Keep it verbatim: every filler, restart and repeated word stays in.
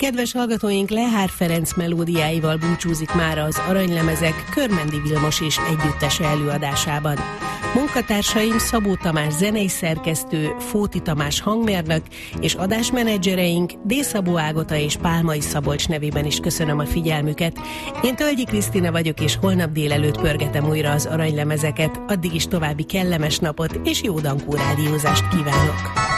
Kedves hallgatóink, Lehár Ferenc melódiáival búcsúzik mára az Aranylemezek Körmendi Vilmos és együttese előadásában. Munkatársaim Szabó Tamás zenei szerkesztő, Fóti Tamás hangmérnök és adásmenedzsereink D. Szabó Ágota és Pálmai Szabolcs nevében is köszönöm a figyelmüket. Én Tölgyi Krisztina vagyok, és holnap délelőtt pörgetem újra az Aranylemezeket. Addig is további kellemes napot és jó dankó rádiózást kívánok!